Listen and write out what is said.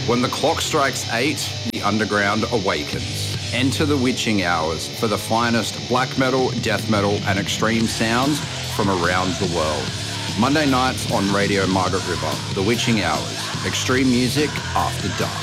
When the clock strikes 8, the underground awakens. Enter the witching hours for the finest black metal, death metal, and extreme sounds from around the world. Monday nights on Radio Margaret River, The Witching Hours, extreme music after dark.